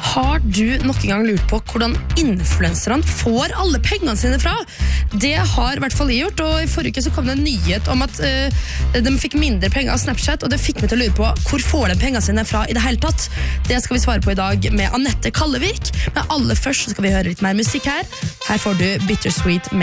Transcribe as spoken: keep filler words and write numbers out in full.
Har du nok en gang lurt på hvordan influencerne får alle pengene sine fra? Det har i hvert fall jeg gjort, og i forrige uke så kom det en nyhet om at uh, de fikk mindre penger av Snapchat, og det fikk meg til å lure på hvor får de pengene sine fra i det hele tatt? Det skal vi svare på i dag med Annette Kallevik, men aller først så skal vi høre litt mer musikk her. Her får du Bittersweet med